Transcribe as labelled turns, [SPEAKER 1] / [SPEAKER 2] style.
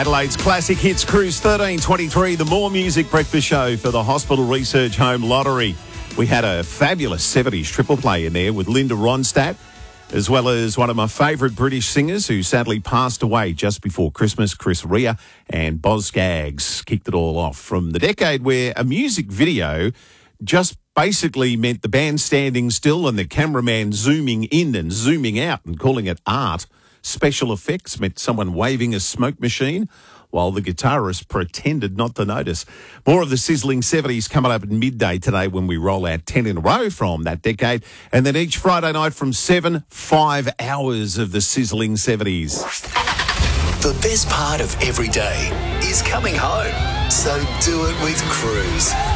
[SPEAKER 1] Adelaide's Classic Hits Cruise 1323, the More Music Breakfast Show for the Hospital Research Home Lottery. We had a fabulous 70s triple play in there with Linda Ronstadt, as well as one of my favourite British singers who sadly passed away just before Christmas, Chris Rea, and Boz Scaggs kicked it all off from the decade where a music video just basically meant the band standing still and the cameraman zooming in and zooming out and calling it art. Special effects meant someone waving a smoke machine while the guitarist pretended not to notice. More of the sizzling 70s coming up at midday today when we roll out 10 in a row from that decade. And then each Friday night from 7, 5 hours of the sizzling 70s.
[SPEAKER 2] The best part of every day is coming home. So do it with Cruise.